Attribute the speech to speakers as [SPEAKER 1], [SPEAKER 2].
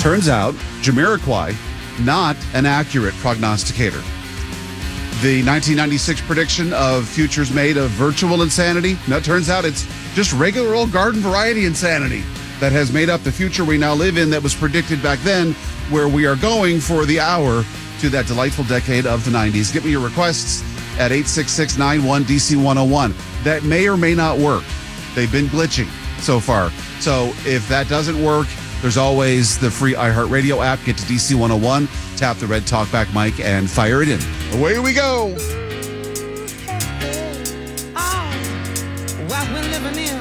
[SPEAKER 1] Turns out, Jamiroquai, not an accurate prognosticator. The 1996 prediction of futures made of virtual insanity, no, it turns out it's just regular old garden variety insanity that has made up the future we now live in that was predicted back then, where we are going for the hour to that delightful decade of the 90s. Get me your requests at 866-91-DC-101. That may or may not work. They've been glitching so far. So if that doesn't work, there's always the free iHeartRadio app. Get to DC 101, tap the red talkback mic, and fire it in. Away we go.
[SPEAKER 2] What we're living in.